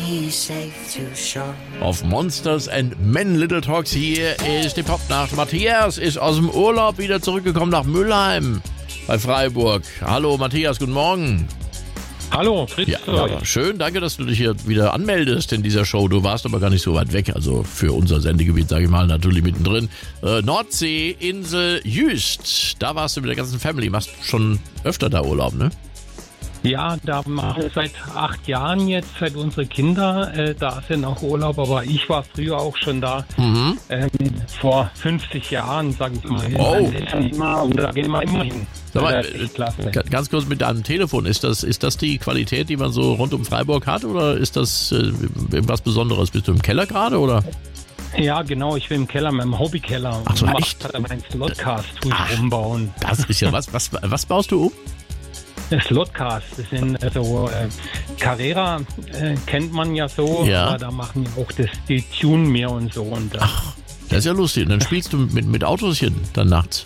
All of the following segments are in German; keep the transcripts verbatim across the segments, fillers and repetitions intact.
Auf Monsters and Men Little Talks hier ist die Popnacht. Matthias ist aus dem Urlaub wieder zurückgekommen nach Mülheim bei Freiburg. Hallo Matthias, guten Morgen. Hallo, grüß ja, euch. Ja, schön, danke, dass du dich hier wieder anmeldest in dieser Show. Du warst aber gar nicht so weit weg, also für unser Sendegebiet, sage ich mal, natürlich mittendrin. Äh, Nordsee, Insel Jüst, da warst du mit der ganzen Family. Machst schon öfter da Urlaub, ne? Ja, da machen wir seit acht Jahren jetzt, seit unsere Kinder äh, da sind auch Urlaub, aber ich war früher auch schon da, mhm. ähm, vor fünfzig Jahren, sage ich mal. Oh. Immer, und da gehen wir immer hin. Sag mal, äh, ganz kurz mit deinem Telefon, ist das, ist das die Qualität, die man so rund um Freiburg hat, oder ist das äh, irgendwas Besonderes? Bist du im Keller gerade, oder? Ja, genau, ich bin im Keller, meinem Hobbykeller. Ach so, echt? Ich meinen Slotcast umbauen. Das ist ja was, was, was baust du um? Slotcast, das sind also äh, Carrera äh, kennt man ja so, ja. aber da machen wir auch das, die Tune mehr und so. Und, äh, Ach, das ist ja lustig. Und dann spielst du mit, mit Autoschen dann nachts?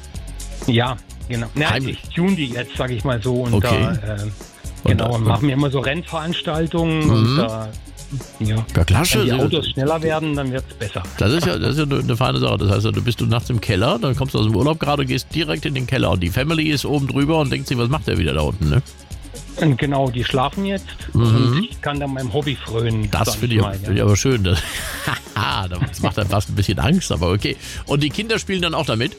Ja, genau. Na, ich tune die jetzt, sag ich mal so. Und okay. da, äh, genau, und machen wir immer so Rennveranstaltungen mhm. und da Ja. Ja, klasse. Wenn die Autos schneller werden, dann wird es besser. Das ist ja, das ist ja eine feine Sache. Das heißt, du bist du nachts im Keller, dann kommst du aus dem Urlaub gerade, gehst direkt in den Keller und die Family ist oben drüber und denkt sich, was macht der wieder da unten, ne? Und genau, die schlafen jetzt mhm. und ich kann dann meinem Hobby frönen. Das finde ich, find ich aber schön. Das, das macht dann fast ein bisschen Angst, aber okay. Und die Kinder spielen dann auch damit?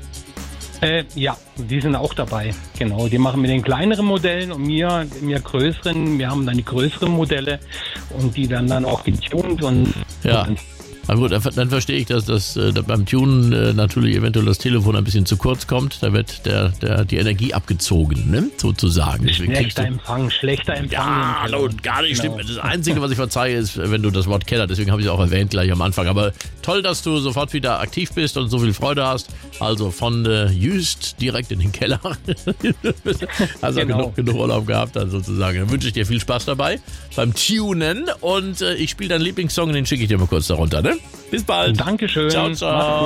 Äh, ja, die sind auch dabei, genau. Die machen mit den kleineren Modellen und mir, mir größeren. Wir haben dann die größeren Modelle und die dann dann auch getuned und ja. Und na gut, dann, dann verstehe ich, dass das äh, beim Tunen äh, natürlich eventuell das Telefon ein bisschen zu kurz kommt. Da wird der, der, die Energie abgezogen, ne? Sozusagen. Schlechter Empfang, schlechter Empfang. Ja, und gar nicht genau. Stimmt. Das Einzige, was ich verzeihe, ist, wenn du das Wort Keller, deswegen habe ich es auch erwähnt gleich am Anfang. Aber toll, dass du sofort wieder aktiv bist und so viel Freude hast. Also von äh, Jüst direkt in den Keller. Also genau. genug, genug Urlaub gehabt, dann sozusagen. Dann wünsche ich dir viel Spaß dabei beim Tunen und äh, ich spiele deinen Lieblingssong und den schicke ich dir mal kurz darunter, ne? Bis bald. Dankeschön. Ciao, ciao.